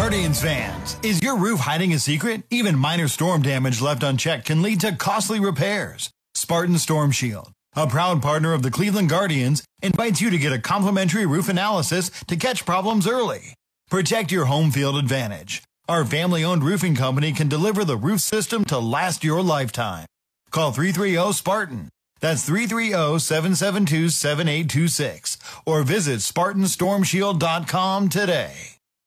Guardians fans, is your roof hiding a secret? Even minor storm damage left unchecked can lead to costly repairs. Spartan Storm Shield, a proud partner of the Cleveland Guardians, invites you to get a complimentary roof analysis to catch problems early. Protect your home field advantage. Our family-owned roofing company can deliver the roof system to last your lifetime. Call 330-SPARTAN. That's 330-772-7826. Or visit SpartanStormShield.com today.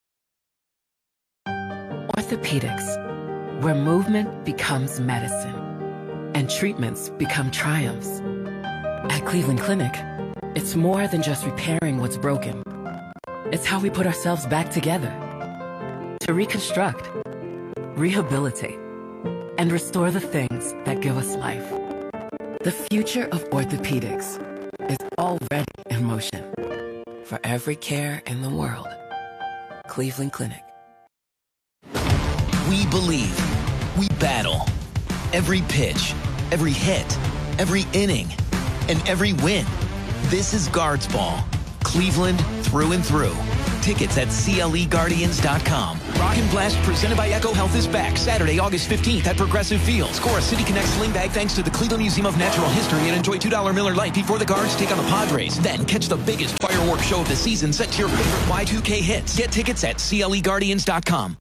Orthopedics, where movement becomes medicine and treatments become triumphs. At Cleveland Clinic, it's more than just repairing what's broken. It's how we put ourselves back together to reconstruct, rehabilitate, and restore the things that give us life. The future of orthopedics is already in motion. For every care in the world, Cleveland Clinic. We believe. We battle. Every pitch, every hit, every inning, and every win. This is Guards Ball. Cleveland through and through. Tickets at CLEGuardians.com. Rock and Blast presented by Echo Health is back Saturday, August 15th at Progressive Field. Score a City Connect sling bag thanks to the Cleveland Museum of Natural History and enjoy $2 Miller Lite before the Guards take on the Padres. Then catch the biggest fireworks show of the season set to your favorite Y2K hits. Get tickets at CLEGuardians.com.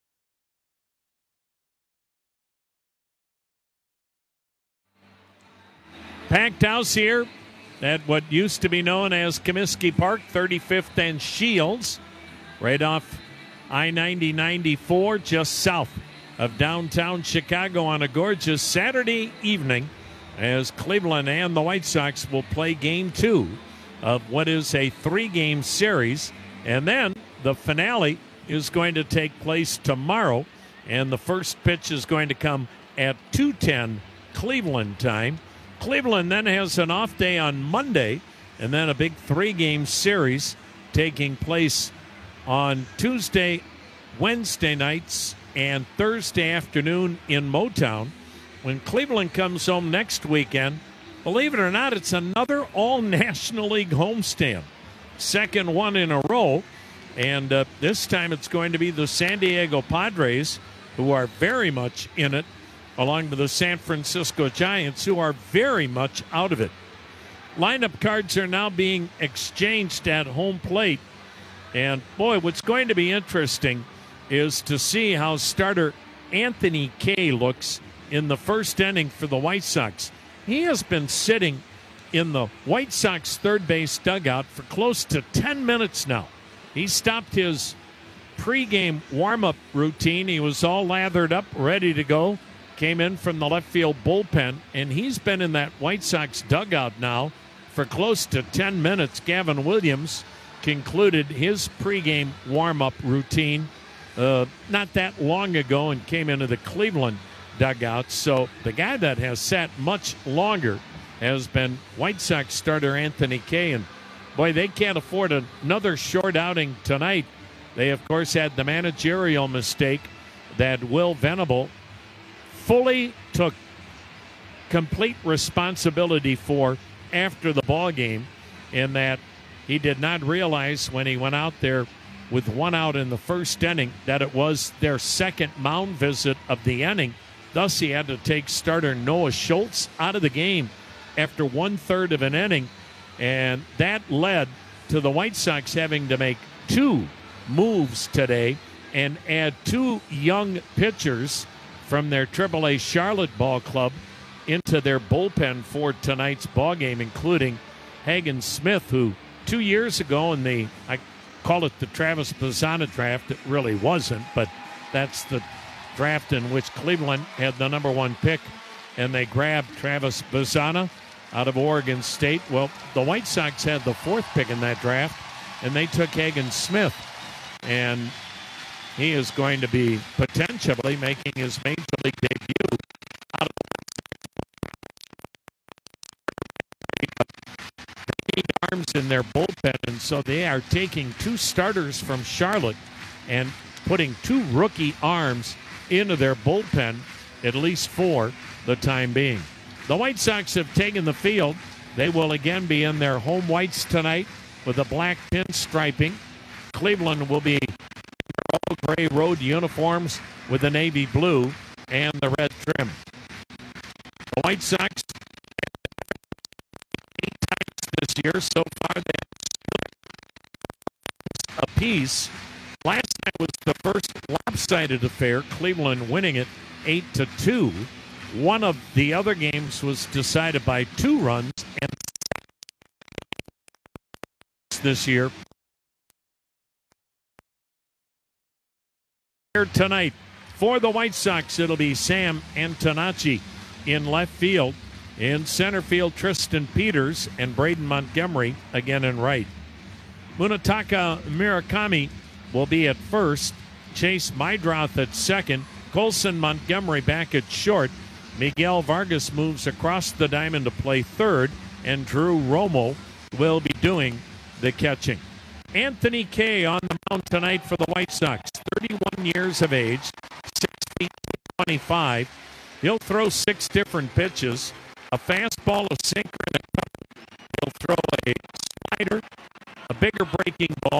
Packed house here at what used to be known as Comiskey Park, 35th and Shields, right off I-90-94, just south of downtown Chicago on a gorgeous Saturday evening as Cleveland and the White Sox will play Game 2 of what is a 3-game series. And then the finale is going to take place tomorrow, and the first pitch is going to come at 2:10 Cleveland time. Cleveland then has an off day on Monday, and then a big 3-game series taking place on Tuesday, Wednesday nights, and Thursday afternoon in Motown. When Cleveland comes home next weekend, believe it or not, it's another all-National League homestand. Second one in a row, and this time it's going to be the San Diego Padres, who are very much in it, along with the San Francisco Giants, who are very much out of it. Lineup cards are now being exchanged at home plate. And, boy, what's going to be interesting is to see how starter Anthony Kay looks in the first inning for the White Sox. He has been sitting in the White Sox third base dugout for close to 10 minutes now. He stopped his pregame warm-up routine. He was all lathered up, ready to go. Came in from the left field bullpen, and he's been in that White Sox dugout now for close to 10 minutes. Gavin Williams concluded his pregame warm-up routine not that long ago and came into the Cleveland dugout. So the guy that has sat much longer has been White Sox starter Anthony Kay. And, boy, they can't afford another short outing tonight. They, of course, had the managerial mistake that Will Venable fully took complete responsibility for after the ball game, in that he did not realize when he went out there with one out in the first inning that it was their second mound visit of the inning. Thus, he had to take starter Noah Schultz out of the game after 1/3 of an inning, and that led to the White Sox having to make 2 moves today and add 2 young pitchers from their AAA Charlotte ball club into their bullpen for tonight's ball game, including Hagen Smith, who 2 years ago in the, I call it the Travis Bazzana draft, it really wasn't, but that's the draft in which Cleveland had the number 1 pick, and they grabbed Travis Bazzana out of Oregon State. Well, the White Sox had the 4th pick in that draft, and they took Hagen Smith, and he is going to be potentially making his major league debut out of arms in their bullpen. And so they are taking 2 starters from Charlotte and putting 2 rookie arms into their bullpen, at least for the time being. The White Sox have taken the field. They will again be in their home whites tonight with a black pinstriping. Cleveland will be gray road uniforms with the navy blue and the red trim. The White Sox 8 times this year. So far, they have a piece. Last night was the first lopsided affair, Cleveland winning it 8-2. One of the other games was decided by 2 runs, and this year. Here tonight for the White Sox, it'll be Sam Antonacci in left field. In center field, Tristan Peters and Braden Montgomery again in right. Munetaka Murakami will be at first. Chase Meidroth at second. Colson Montgomery back at short. Miguel Vargas moves across the diamond to play third. And Drew Romo will be doing the catching. Anthony Kay on the mound tonight for the White Sox. 31 years of age, 6 feet 25. He'll throw 6 different pitches. A fastball, a sinker, and a cutter. He'll throw a slider, a bigger breaking ball,